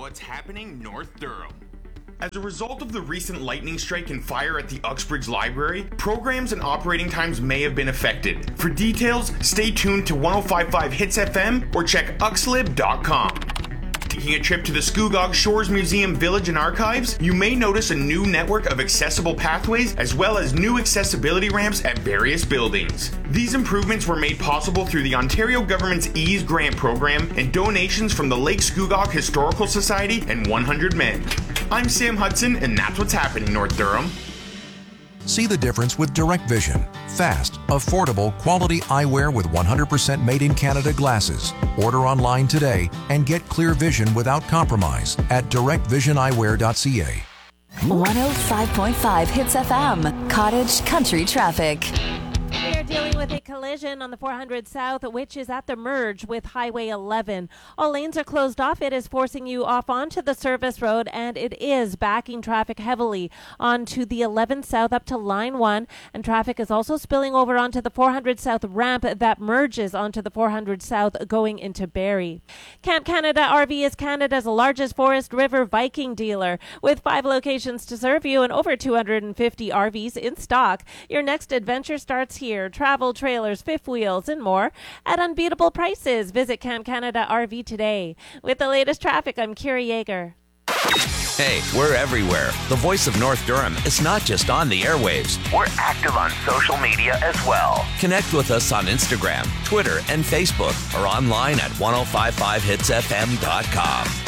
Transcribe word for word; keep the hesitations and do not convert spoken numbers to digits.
what's happening North Durham. As a result of the recent lightning strike and fire at the Uxbridge Library, programs and operating times may have been affected. For details, stay tuned to ten fifty-five Hits F M or check uxlib dot com. Taking a trip to the Scugog Shores Museum Village and Archives, you may notice a new network of accessible pathways as well as new accessibility ramps at various buildings. These improvements were made possible through the Ontario government's EASE grant program and donations from the Lake Scugog Historical Society and one hundred men. I'm Sam Hudson, and that's what's happening, North Durham. See the difference with Direct Vision. Fast, affordable, quality eyewear with one hundred percent made in Canada glasses. Order online today and get clear vision without compromise at direct vision eyewear dot c a. one oh five point five Hits F M, Cottage Country Traffic. We are dealing with a collision on the four hundred South, which is at the merge with Highway eleven. All lanes are closed off. It is forcing you off onto the service road, and it is backing traffic heavily onto the eleven South up to Line one. And traffic is also spilling over onto the four hundred South ramp that merges onto the four hundred South going into Barrie. Camp Canada R V is Canada's largest Forest River Viking dealer, with five locations to serve you and over two hundred fifty R Vs in stock. Your next adventure starts here. Travel trailers, fifth wheels, and more at unbeatable prices. Visit Camp Canada R V today. With the latest traffic, I'm Kira Yeager. Hey, we're everywhere. The voice of North Durham is not just on the airwaves. We're active on social media as well. Connect with us on Instagram, Twitter, and Facebook, or online at ten fifty-five hits f m dot com.